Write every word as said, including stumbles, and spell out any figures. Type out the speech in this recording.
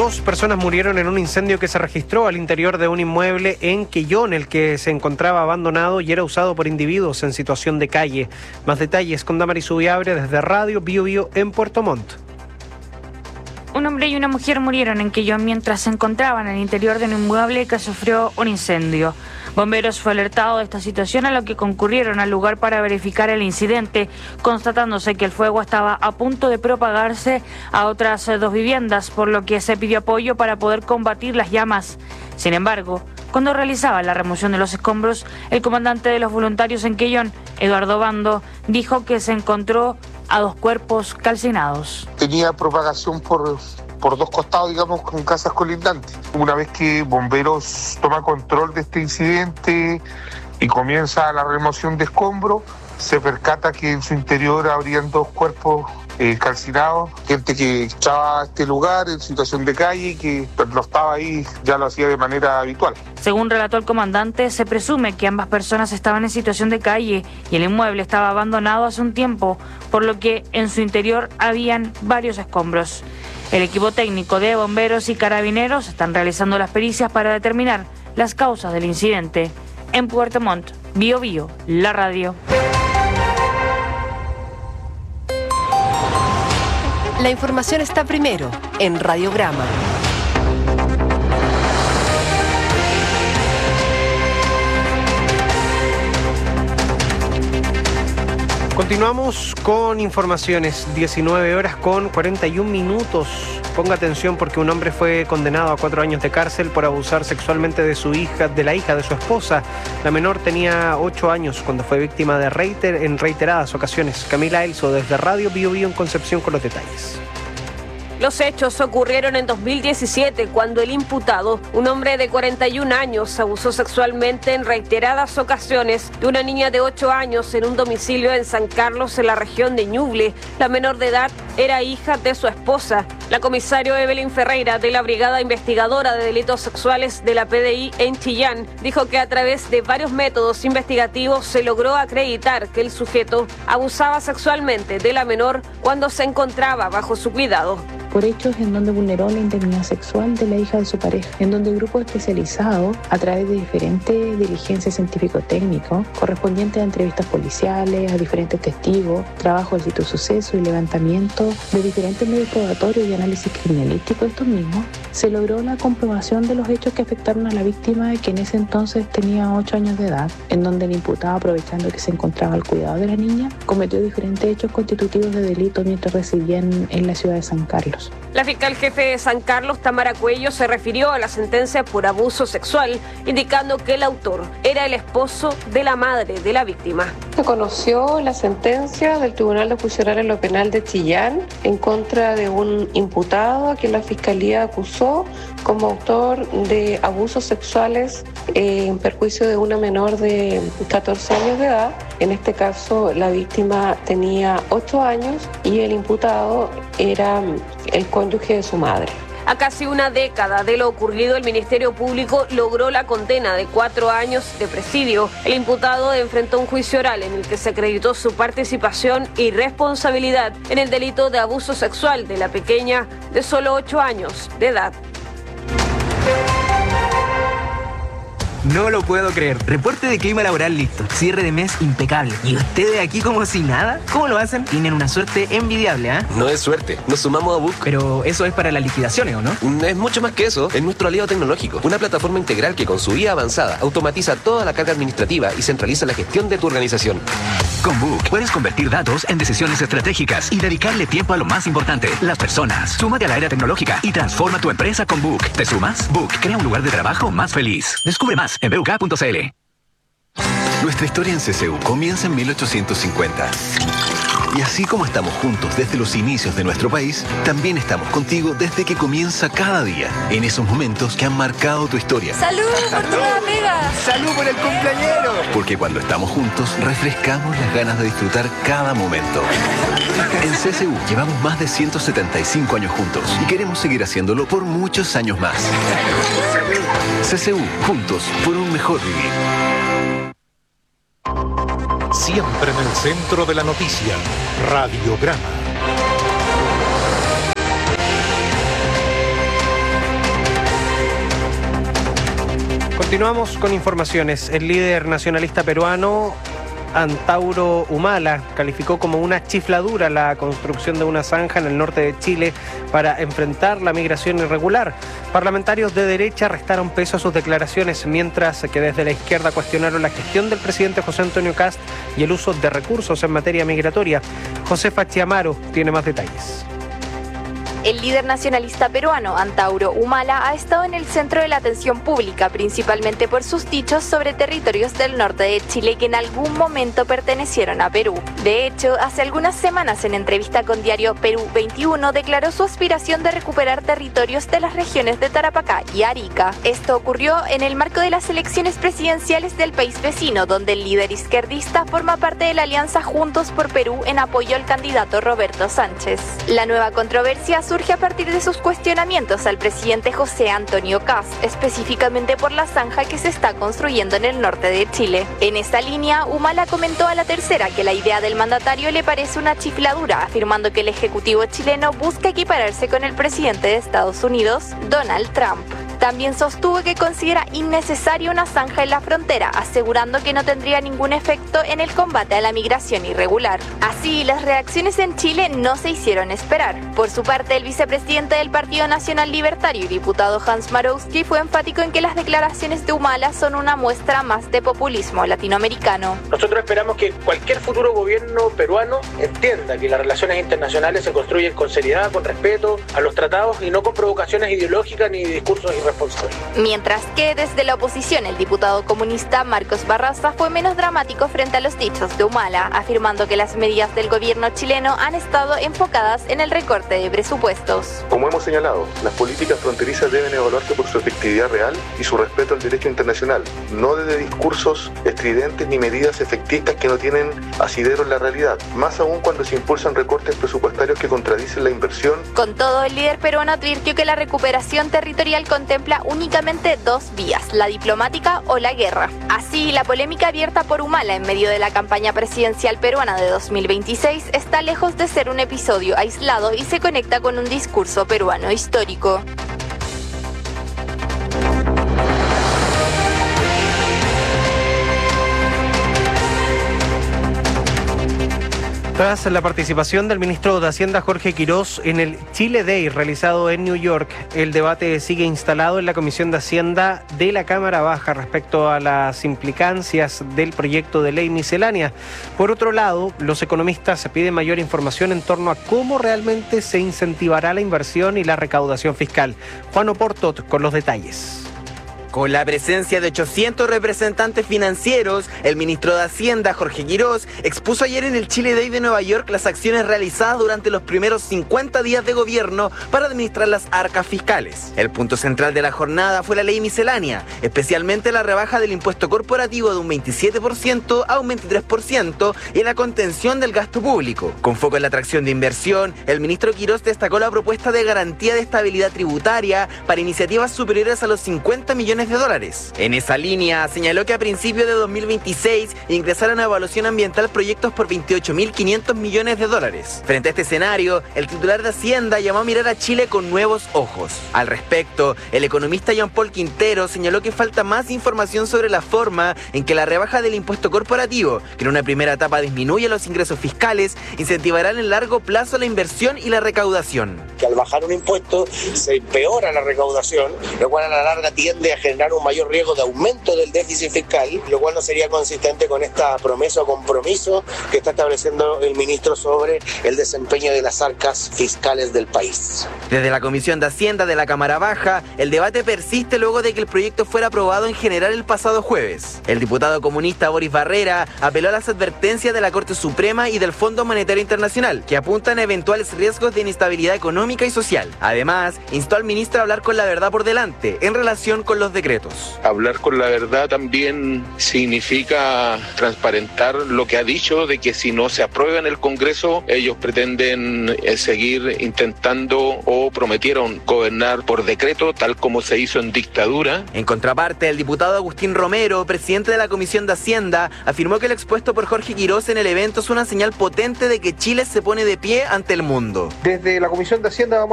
Dos personas murieron en un incendio que se registró al interior de un inmueble en Quellón, el que se encontraba abandonado y era usado por individuos en situación de calle. Más detalles con Damaris Ubiabre desde Radio Bio Bio en Puerto Montt. Un hombre y una mujer murieron en Quellón mientras se encontraban en el interior de un inmueble que sufrió un incendio. Bomberos fue alertado de esta situación, a lo que concurrieron al lugar para verificar el incidente, constatándose que el fuego estaba a punto de propagarse a otras dos viviendas, por lo que se pidió apoyo para poder combatir las llamas. Sin embargo, cuando realizaba la remoción de los escombros, el comandante de los voluntarios en Quellón, Eduardo Bando, dijo que se encontró a dos cuerpos calcinados. Tenía propagación por, por dos costados, digamos, con casas colindantes. Una vez que bomberos toma control de este incidente y comienza la remoción de escombros, se percata que en su interior habrían dos cuerpos eh, calcinados, gente que estaba a este lugar en situación de calle, que no estaba ahí, ya lo hacía de manera habitual. Según relató el comandante, se presume que ambas personas estaban en situación de calle y el inmueble estaba abandonado hace un tiempo, por lo que en su interior habían varios escombros. El equipo técnico de bomberos y carabineros están realizando las pericias para determinar las causas del incidente. En Puerto Montt, Bio Bio, la radio. La información está primero en Radiograma. Continuamos con informaciones, diecinueve horas con cuarenta y un minutos. Ponga atención porque un hombre fue condenado a cuatro años de cárcel por abusar sexualmente de su hija, de la hija de su esposa. La menor tenía ocho años cuando fue víctima de reiter, en reiteradas ocasiones. Camila Elso desde Radio Bio Bio en Concepción con los detalles. Los hechos ocurrieron en dos mil diecisiete, cuando el imputado, un hombre de cuarenta y un años, abusó sexualmente en reiteradas ocasiones de una niña de ocho años en un domicilio en San Carlos, en la región de Ñuble. La menor de edad era hija de su esposa. La comisario Evelyn Ferreira, de la Brigada Investigadora de Delitos Sexuales de la P D I en Chillán, dijo que a través de varios métodos investigativos se logró acreditar que el sujeto abusaba sexualmente de la menor cuando se encontraba bajo su cuidado. Por hechos en donde vulneró la intimidad sexual de la hija de su pareja, en donde grupos especializados, a través de diferentes diligencias científico-técnicos, correspondientes a entrevistas policiales, a diferentes testigos, trabajo del sitio suceso y levantamiento de diferentes medios probatorios y análisis criminalístico de estos mismos, se logró la comprobación de los hechos que afectaron a la víctima, que en ese entonces tenía ocho años de edad, en donde el imputado, aprovechando que se encontraba al cuidado de la niña, cometió diferentes hechos constitutivos de delito mientras residía en, en la ciudad de San Carlos. La fiscal jefe de San Carlos, Tamara Cuello, se refirió a la sentencia por abuso sexual, indicando que el autor era el esposo de la madre de la víctima. Se conoció la sentencia del Tribunal de Juicio en lo Penal de Chillán en contra de un imputado a quien la fiscalía acusó como autor de abusos sexuales eh, en perjuicio de una menor de catorce años de edad. En este caso, la víctima tenía ocho años y el imputado era el cónyuge de su madre. A casi una década de lo ocurrido, el Ministerio Público logró la condena de cuatro años de presidio. El imputado enfrentó un juicio oral en el que se acreditó su participación y responsabilidad en el delito de abuso sexual de la pequeña de solo ocho años de edad. No lo puedo creer. Reporte de clima laboral listo. Cierre de mes impecable. ¿Y ustedes aquí como si nada? ¿Cómo lo hacen? Tienen una suerte envidiable, ¿ah? ¿eh? No es suerte. Nos sumamos a Book. Pero eso es para las liquidaciones, ¿o no? Es mucho más que eso. Es nuestro aliado tecnológico. Una plataforma integral que con su I A avanzada automatiza toda la carga administrativa y centraliza la gestión de tu organización. Con Book puedes convertir datos en decisiones estratégicas y dedicarle tiempo a lo más importante, las personas. Súmate a la era tecnológica y transforma tu empresa con Book. ¿Te sumas? Book crea un lugar de trabajo más feliz. Descubre más en b u k punto c l. Nuestra historia en C C U comienza en mil ochocientos cincuenta. Y así como estamos juntos desde los inicios de nuestro país, también estamos contigo desde que comienza cada día, en esos momentos que han marcado tu historia. ¡Salud por tu amiga! ¡Salud por el cumpleañero! Porque cuando estamos juntos, refrescamos las ganas de disfrutar cada momento. En C C U llevamos más de ciento setenta y cinco años juntos y queremos seguir haciéndolo por muchos años más. C C U, juntos por un mejor vivir. Siempre en el centro de la noticia, Radiograma. Continuamos con informaciones. El líder nacionalista peruano Antauro Humala calificó como una chifladura la construcción de una zanja en el norte de Chile para enfrentar la migración irregular. Parlamentarios de derecha restaron peso a sus declaraciones, mientras que desde la izquierda cuestionaron la gestión del presidente José Antonio Kast y el uso de recursos en materia migratoria. Josefa Chiamaro tiene más detalles. El líder nacionalista peruano, Antauro Humala, ha estado en el centro de la atención pública, principalmente por sus dichos sobre territorios del norte de Chile que en algún momento pertenecieron a Perú. De hecho, hace algunas semanas, en entrevista con diario Perú veintiuno, declaró su aspiración de recuperar territorios de las regiones de Tarapacá y Arica. Esto ocurrió en el marco de las elecciones presidenciales del país vecino, donde el líder izquierdista forma parte de la alianza Juntos por Perú en apoyo al candidato Roberto Sánchez. La nueva controversia surge a partir de sus cuestionamientos al presidente José Antonio Kast, específicamente por la zanja que se está construyendo en el norte de Chile. En esta línea, Humala comentó a La Tercera que la idea del mandatario le parece una chifladura, afirmando que el ejecutivo chileno busca equipararse con el presidente de Estados Unidos, Donald Trump. También sostuvo que considera innecesaria una zanja en la frontera, asegurando que no tendría ningún efecto en el combate a la migración irregular. Así, las reacciones en Chile no se hicieron esperar. Por su parte, el vicepresidente del Partido Nacional Libertario y diputado Hans Marowski fue enfático en que las declaraciones de Humala son una muestra más de populismo latinoamericano. Nosotros esperamos que cualquier futuro gobierno peruano entienda que las relaciones internacionales se construyen con seriedad, con respeto a los tratados y no con provocaciones ideológicas ni discursos irresponsables. Mientras que desde la oposición el diputado comunista Marcos Barraza fue menos dramático frente a los dichos de Humala, afirmando que las medidas del gobierno chileno han estado enfocadas en el recorte de presupuestos. Como hemos señalado, las políticas fronterizas deben evaluarse por su efectividad real y su respeto al derecho internacional, no desde discursos estridentes ni medidas efectistas que no tienen asidero en la realidad, más aún cuando se impulsan recortes presupuestarios que contradicen la inversión. Con todo, el líder peruano advirtió que la recuperación territorial contempla únicamente dos vías, la diplomática o la guerra. Así, la polémica abierta por Humala en medio de la campaña presidencial peruana de dos mil veintiséis está lejos de ser un episodio aislado y se conecta con un discurso peruano histórico. Tras la participación del ministro de Hacienda Jorge Quirós en el Chile Day realizado en New York, el debate sigue instalado en la Comisión de Hacienda de la Cámara Baja respecto a las implicancias del proyecto de ley miscelánea. Por otro lado, los economistas piden mayor información en torno a cómo realmente se incentivará la inversión y la recaudación fiscal. Juan Oportot con los detalles. Con la presencia de ochocientos representantes financieros, el ministro de Hacienda, Jorge Quirós, expuso ayer en el Chile Day de Nueva York las acciones realizadas durante los primeros cincuenta días de gobierno para administrar las arcas fiscales. El punto central de la jornada fue la ley miscelánea, especialmente la rebaja del impuesto corporativo de un veintisiete por ciento a un veintitrés por ciento y la contención del gasto público. Con foco en la atracción de inversión, el ministro Quirós destacó la propuesta de garantía de estabilidad tributaria para iniciativas superiores a los cincuenta millones de dólares. En esa línea, señaló que a principios de dos mil veintiséis ingresaron a evaluación ambiental proyectos por veintiocho mil quinientos millones de dólares. Frente a este escenario, el titular de Hacienda llamó a mirar a Chile con nuevos ojos. Al respecto, el economista Jean Paul Quintero señaló que falta más información sobre la forma en que la rebaja del impuesto corporativo, que en una primera etapa disminuye los ingresos fiscales, incentivará en el largo plazo la inversión y la recaudación. Que al bajar un impuesto se empeora la recaudación, lo cual a la larga tiende a generar un mayor riesgo de aumento del déficit fiscal, lo cual no sería consistente con esta promesa o compromiso que está estableciendo el ministro sobre el desempeño de las arcas fiscales del país. Desde la Comisión de Hacienda de la Cámara Baja, el debate persiste luego de que el proyecto fuera aprobado en general el pasado jueves. El diputado comunista Boris Barrera apeló a las advertencias de la Corte Suprema y del Fondo Monetario Internacional, que apuntan a eventuales riesgos de inestabilidad económica y social. Además, instó al ministro a hablar con la verdad por delante en relación con los decretos. Hablar con la verdad también significa transparentar lo que ha dicho de que si no se aprueba en el Congreso, ellos pretenden eh, seguir intentando o prometieron gobernar por decreto, tal como se hizo en dictadura. En contraparte, el diputado Agustín Romero, presidente de la Comisión de Hacienda, afirmó que lo expuesto por Jorge Quirós en el evento es una señal potente de que Chile se pone de pie ante el mundo. Desde la Comisión de Hacienda vamos